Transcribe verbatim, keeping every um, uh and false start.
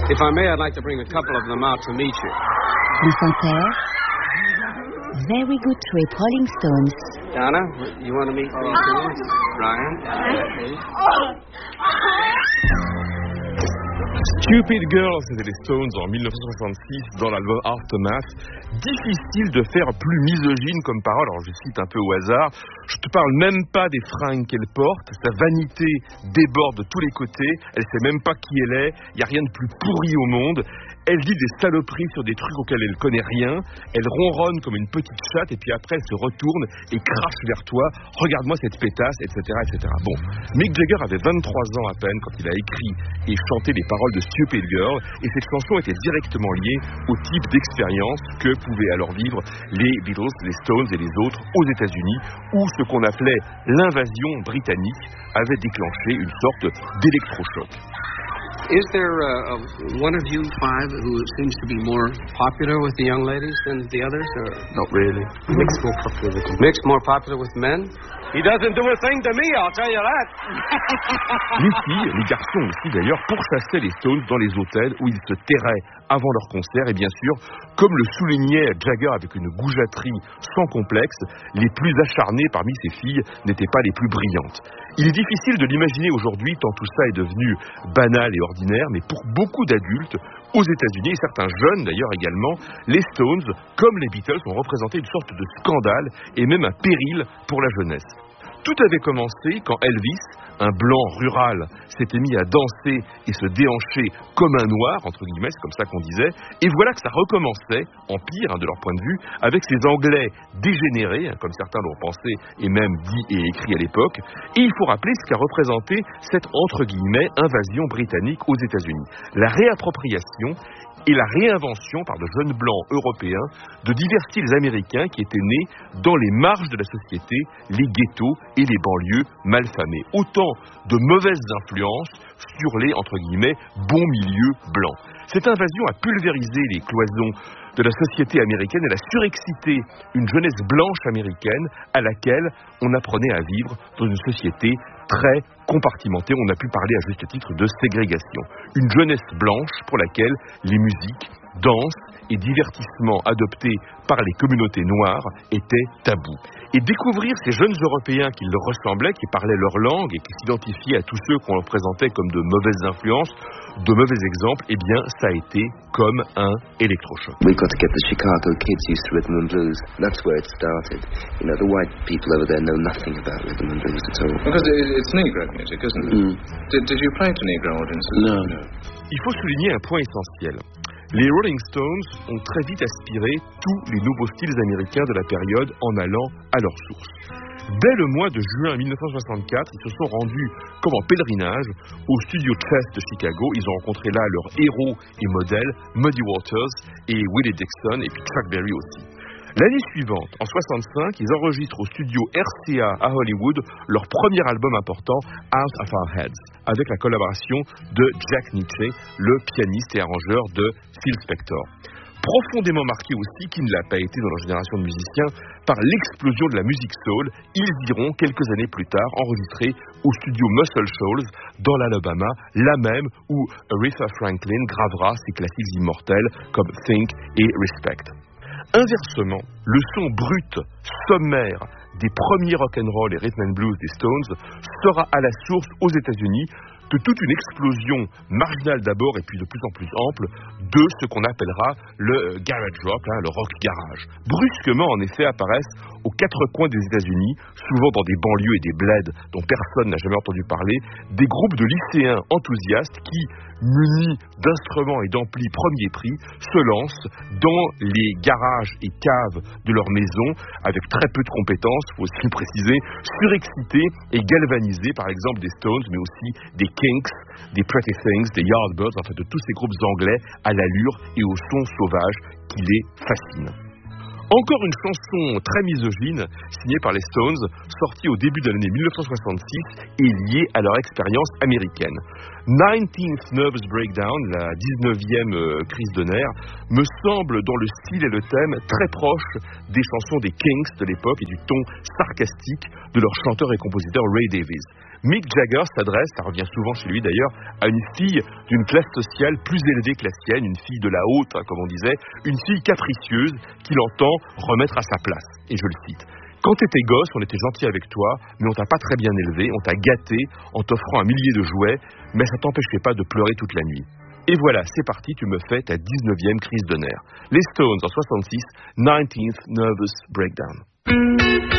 If I may, I'd like to bring a couple of them out to meet you. France Inter. Very good trip, Rolling Stones. Donna, you want to meet these two? Brian? Stupid Girl, c'était les Stones en dix-neuf cent soixante-six dans l'album Aftermath. Difficile de faire plus misogyne comme parole, alors je cite un peu au hasard. Je te parle même pas des fringues qu'elle porte, sa vanité déborde de tous les côtés, elle sait même pas qui elle est, il n'y a rien de plus pourri au monde. Elle dit des saloperies sur des trucs auxquels elle connaît rien, elle ronronne comme une petite chatte et puis après elle se retourne et crache vers toi, regarde-moi cette pétasse, et cetera, et cetera. Bon, Mick Jagger avait vingt-trois ans à peine quand il a écrit et chanté les paroles de Stupid Girl et cette chanson était directement liée au type d'expérience que pouvaient alors vivre les Beatles, les Stones et les autres aux États-Unis où ce qu'on appelait l'invasion britannique avait déclenché une sorte d'électrochoc. Is there uh, uh, one of you five who seems to be more popular with the young ladies than the others? Or? Not really. Mick's more popular with them. Mick's more popular with men? He doesn't do a thing to me, I'll tell you that. Les filles, les garçons aussi d'ailleurs, pourchassaient les Stones dans les hôtels où ils se terraient avant leur concert et bien sûr, comme le soulignait Jagger avec une goujaterie sans complexe, les plus acharnées parmi ces filles n'étaient pas les plus brillantes. Il est difficile de l'imaginer aujourd'hui tant tout ça est devenu banal et ordinaire, mais pour beaucoup d'adultes, aux États-Unis, et certains jeunes d'ailleurs également, les Stones, comme les Beatles, ont représenté une sorte de scandale et même un péril pour la jeunesse. Tout avait commencé quand Elvis, un blanc rural, s'était mis à danser et se déhancher comme un noir, entre guillemets, c'est comme ça qu'on disait, et voilà que ça recommençait, en pire hein, de leur point de vue, avec ces Anglais dégénérés, hein, comme certains l'ont pensé et même dit et écrit à l'époque, et il faut rappeler ce qu'a représenté cette, entre guillemets, invasion britannique aux États-Unis. La réappropriation et la réinvention par de jeunes blancs européens de divers styles américains qui étaient nés dans les marges de la société, les ghettos et les banlieues malfamées. Autant de mauvaises influences sur les, entre guillemets, bons milieux blancs. Cette invasion a pulvérisé les cloisons de la société américaine, elle a surexcité une jeunesse blanche américaine à laquelle on apprenait à vivre dans une société très compartimentée. On a pu parler à juste titre de ségrégation. Une jeunesse blanche pour laquelle les musiques, danses et divertissements adoptés par les communautés noires étaient tabous. Et découvrir ces jeunes Européens qui leur ressemblaient, qui parlaient leur langue et qui s'identifiaient à tous ceux qu'on leur présentait comme de mauvaises influences, de mauvais exemples, eh bien, ça a été comme un électrochoc. We've got to get the Chicago kids used to rhythm and blues. That's where it started. You know, the white people over there know nothing about rhythm and blues at all. Because it, it's Negro music, isn't it? Mm. Did, did you play to Negro audiences? No. no. Il faut souligner un point essentiel. Les Rolling Stones ont très vite aspiré tous les nouveaux styles américains de la période en allant à leur source. Dès le mois de juin mille neuf cent soixante-quatre, ils se sont rendus comme en pèlerinage au studio Chess de Chicago. Ils ont rencontré là leurs héros et modèles, Muddy Waters et Willie Dixon, et puis Chuck Berry aussi. L'année suivante, en soixante-cinq, ils enregistrent au studio R C A à Hollywood leur premier album important, Out of Our Heads, avec la collaboration de Jack Nitzsche, le pianiste et arrangeur de Phil Spector. Profondément marqué aussi, qui ne l'a pas été dans leur génération de musiciens, par l'explosion de la musique soul, ils iront quelques années plus tard enregistrer au studio Muscle Shoals dans l'Alabama, là même où Aretha Franklin gravera ses classiques immortels comme Think et Respect. Inversement, le son brut, sommaire des premiers rock'n'roll et rhythm and blues des Stones sera à la source aux États-Unis de toute une explosion marginale d'abord et puis de plus en plus ample de ce qu'on appellera le garage rock, hein, le rock garage. Brusquement, en effet, apparaissent aux quatre coins des États-Unis, souvent dans des banlieues et des bleds dont personne n'a jamais entendu parler, des groupes de lycéens enthousiastes qui, munis d'instruments et d'amplis premier prix, se lancent dans les garages et caves de leur maison avec très peu de compétences, il faut aussi le préciser, surexcités et galvanisés par exemple des Stones, mais aussi des Kinks, des Pretty Things, des Yardbirds, en fait de tous ces groupes anglais à l'allure et au son sauvage qui les fascinent. Encore une chanson très misogyne, signée par les Stones, sortie au début de l'année mille neuf cent soixante-six et liée à leur expérience américaine. nineteenth Nervous Breakdown, la dix-neuvième euh, crise de nerfs, me semble dans le style et le thème très proche des chansons des Kings de l'époque et du ton sarcastique de leur chanteur et compositeur Ray Davies. Mick Jagger s'adresse, ça revient souvent chez lui d'ailleurs, à une fille d'une classe sociale plus élevée que la sienne, une fille de la haute, hein, comme on disait, une fille capricieuse qu'il entend remettre à sa place. Et je le cite. Quand t'étais gosse, on était gentil avec toi, mais on t'a pas très bien élevé, on t'a gâté en t'offrant un millier de jouets, mais ça t'empêchait pas de pleurer toute la nuit. Et voilà, c'est parti, tu me fais ta dix-neuvième crise de nerfs. Les Stones en soixante-six, nineteenth Nervous Breakdown.